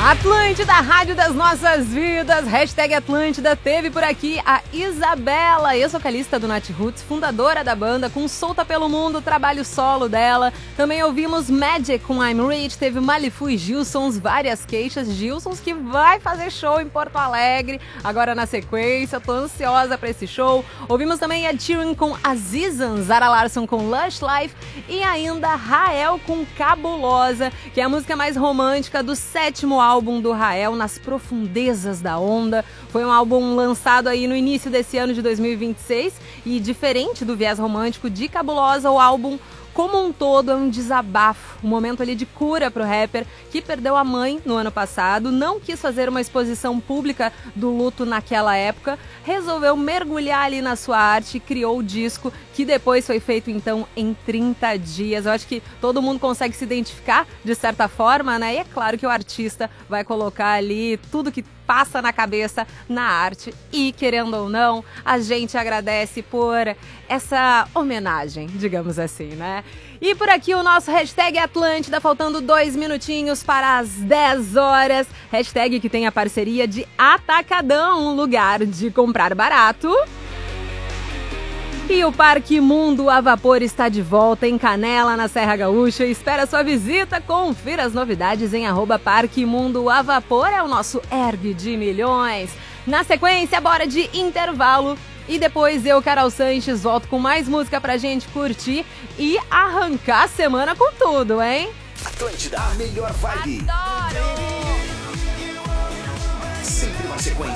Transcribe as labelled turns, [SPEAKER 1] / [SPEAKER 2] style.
[SPEAKER 1] Atlântida, rádio das nossas vidas, hashtag Atlântida, teve por aqui a Isabela, ex-vocalista do Nat Roots, fundadora da banda, com Solta Pelo Mundo, trabalho solo dela. Também ouvimos Magic com I'm Rich, teve Malifu e Gilsons, várias queixas, Gilsons que vai fazer show em Porto Alegre, agora na sequência, tô ansiosa pra esse show. Ouvimos também Ed Sheeran com Azizan, Zara Larsson com Lush Life e ainda Rael com Cabulosa, que é a música mais romântica do 7º álbum do Rael, Nas Profundezas da Onda. Foi um álbum lançado aí no início desse ano de 2026 e diferente do viés romântico de Cabulosa, o álbum como um todo é um desabafo, um momento ali de cura pro rapper que perdeu a mãe no ano passado, não quis fazer uma exposição pública do luto naquela época, resolveu mergulhar ali na sua arte e criou o disco que depois foi feito então em 30 dias. Eu acho que todo mundo consegue se identificar de certa forma, né? E é claro que o artista vai colocar ali tudo que passa na cabeça na arte e, querendo ou não, a gente agradece por essa homenagem, digamos assim, né? E por aqui o nosso hashtag Atlântida, faltando 2 minutinhos para as 10 horas. Hashtag que tem a parceria de Atacadão, um lugar de comprar barato. E o Parque Mundo a Vapor está de volta em Canela, na Serra Gaúcha. Espera sua visita, confira as novidades em @Parque Mundo a Vapor, é o nosso ergue de milhões. Na sequência, bora de intervalo. E depois eu, Carol Sanches, volto com mais música pra gente curtir e arrancar a semana com tudo, hein?
[SPEAKER 2] Atlântida, a melhor vibe.
[SPEAKER 1] Adoro!
[SPEAKER 2] Sempre uma sequência